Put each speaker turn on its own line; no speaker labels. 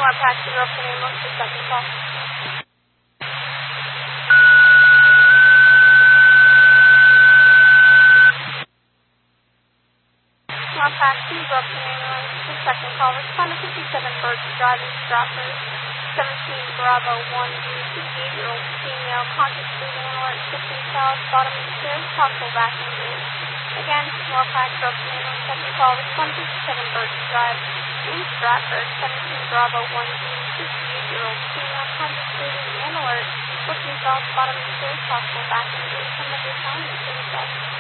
Taxi Broken Ambulance, 2 second call. Taxi Broken Ambulance, 2 second call. Respond to 57 Birch Drive in Stratford. 17 Bravo 1, 68-year-old female, conscious breathing alert, 15 south, bottom of the stairs, possible back injury. Again, Taxi Broken Ambulance, second call. Respond to 57 Birch Drive in Stratford. 17 Bravo 1, 68-year-old female, conscious breathing and alert, 15 south, bottom of the stairs, possible back injury. Some of your time is